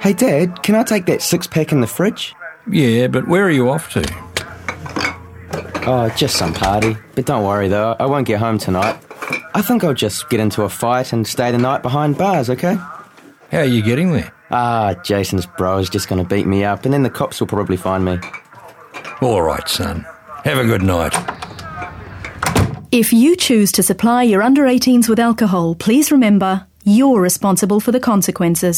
Hey, Dad, can I take that six-pack in the fridge? Yeah, but where are you off to? Oh, just some party. But don't worry, though, I won't get home tonight. I think I'll just get into a fight and stay the night behind bars, okay? How are you getting there? Jason's bro is just going to beat me up, and then the cops will probably find me. All right, son. Have a good night. If you choose to supply your under-18s with alcohol, please remember, you're responsible for the consequences.